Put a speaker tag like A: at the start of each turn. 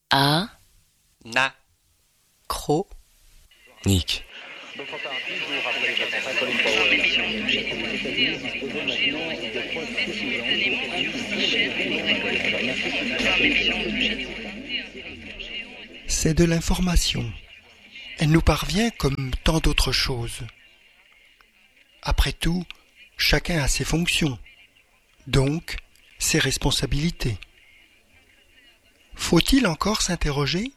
A: A,
B: Na,
A: cro,
C: Nick.
D: C'est de l'information. Elle nous parvient comme tant d'autres choses. Après tout, chacun a ses fonctions, donc ses responsabilités. Faut-il encore s'interroger ?